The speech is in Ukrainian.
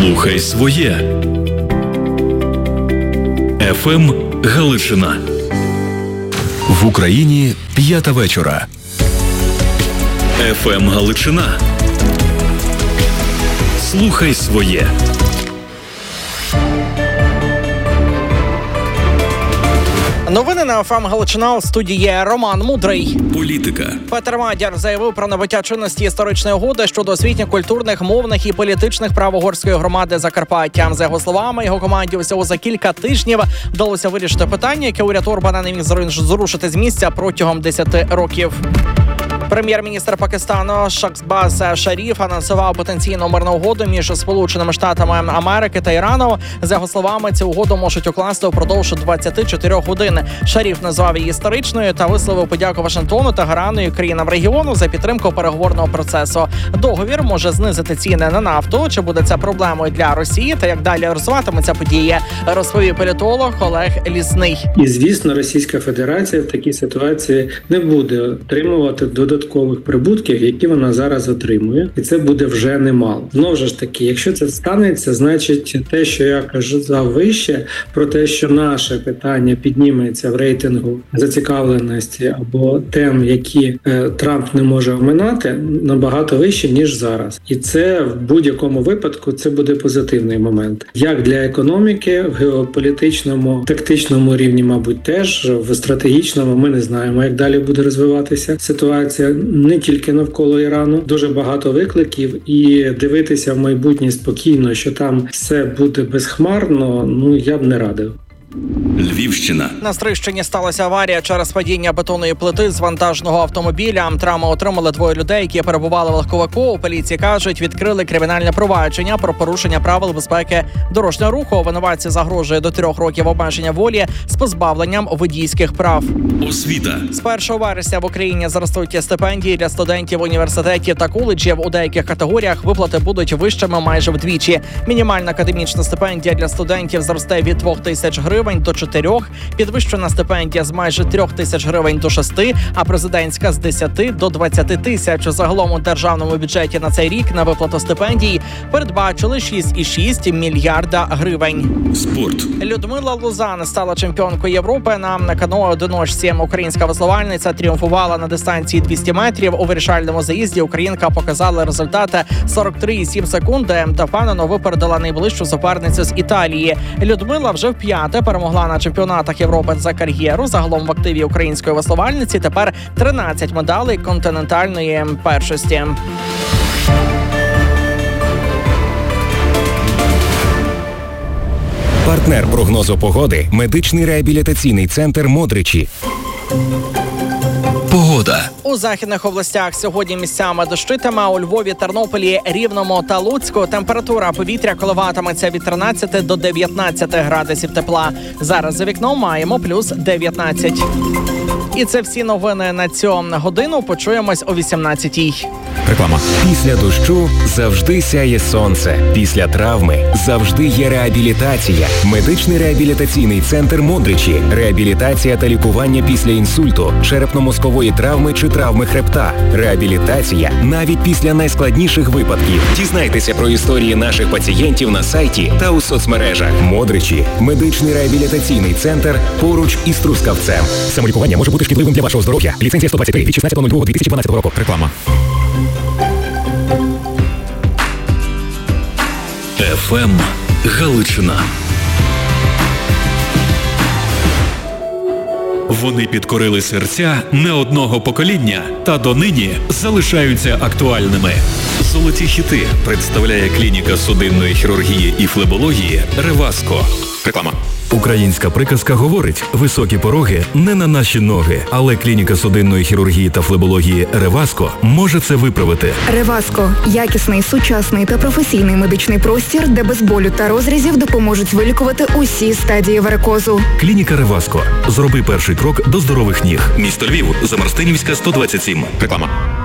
Слухай своє. ФМ Галичина. В Україні 5 вечора. ФМ Галичина. Слухай своє. Новини на ФМ Галичина. У студії Роман Мудрий. Політика. Петр Мадяр заявив про набуття чинності історичної угоди щодо освітньо-культурних, мовних і політичних прав угорської громади Закарпаття. За його словами, його команді всього за кілька тижнів вдалося вирішити питання, яке уряд Орбана не міг зрушити з місця протягом 10 років. Прем'єр-міністр Пакистану Шахбаз Шаріф анонсував потенційну мирну угоду між Сполученими Штатами Америки та Іраном. За його словами, цю угоду можуть укласти впродовж 24 годин. Шаріф назвав її історичною та висловив подяку Вашингтону та Ірану і країнам регіону за підтримку переговорного процесу. Договір може знизити ціни на нафту. Чи буде це проблемою для Росії та як далі розвиватиметься події, розповів політолог Олег Лісний. І, звісно, Російська Федерація в такій ситуації не буде отримувати додаткових прибутків, які вона зараз отримує, і це буде вже немало. Знову ж таки, якщо це станеться, значить те, що я казав вище, про те, що наше питання підніметься в рейтингу зацікавленості або тем, які Трамп не може оминати, набагато вище, ніж зараз. І це в будь-якому випадку це буде позитивний момент. Як для економіки, в геополітичному, тактичному рівні, мабуть, теж, в стратегічному ми не знаємо, як далі буде розвиватися ситуація. Не тільки навколо Ірану, дуже багато викликів, і дивитися в майбутнє спокійно, що там все буде безхмарно, я б не радив. Львівщина. На Стрийщині сталася аварія через падіння бетонної плити з вантажного автомобіля. Травми отримали 2 людей, які перебували в легковику. У поліції кажуть, відкрили кримінальне провадження про порушення правил безпеки дорожнього руху. Винуватці загрожує до 3 років обмеження волі з позбавленням водійських прав. Освіта. З 1 вересня в Україні зростуть стипендії для студентів університетів та коледжів. У деяких категоріях виплати будуть вищими майже вдвічі. Мінімальна академічна стипендія для студентів зросте від 2 тисяч гривень до 4, підвищена стипендія з майже 3 тисяч гривень до 6, а президентська з 10 до 20 тисяч. Загалом у державному бюджеті на цей рік на виплату стипендій передбачили 6,6 мільярда гривень. Спорт. Людмила Лузан стала чемпіонкою Європи на каное-одиночці. Українська веслувальниця тріумфувала на дистанції 200 метрів. У вирішальному заїзді українка показала результати 43,7 секунди та впевнено випередила найближчу суперницю з Італії. Людмила вже вп'яте перемогла на чемпіонатах Європи за кар'єру. Загалом в активі української веслувальниці тепер 13 медалей континентальної першості. Партнер прогнозу погоди – медичний реабілітаційний центр «Модричі». Погода. У західних областях сьогодні місцями дощитиме. У Львові, Тернополі, Рівному та Луцьку температура повітря коливатиметься від 13 до 19 градусів тепла. Зараз за вікном маємо плюс 19. І це всі новини на цю годину. Почуємось о 18-й. Реклама. Після дощу завжди сяє сонце. Після травми завжди є реабілітація. Медичний реабілітаційний центр «Модричі». Реабілітація та лікування після інсульту, черепно-мозкової травми чи травми хребта. Реабілітація навіть після найскладніших випадків. Дізнайтеся про історії наших пацієнтів на сайті та у соцмережах. «Модричі» – медичний реабілітаційний центр поруч із Трускавцем. Самолікування може бути шкідливим для вашого здоров'я. Ліцензія 123 від 16.02.2012 року. Реклама. ФМ Галичина. Вони підкорили серця не одного покоління та донині залишаються актуальними. Золоті хіти представляє клініка судинної хірургії і флебології «Реваско». Реклама. Українська приказка говорить: високі пороги не на наші ноги, але клініка судинної хірургії та флебології «Реваско» може це виправити. «Реваско» – якісний, сучасний та професійний медичний простір, де без болю та розрізів допоможуть вилікувати усі стадії варикозу. Клініка «Реваско». Зроби перший крок до здорових ніг. Місто Львів, Замарстинівська, 127. Реклама.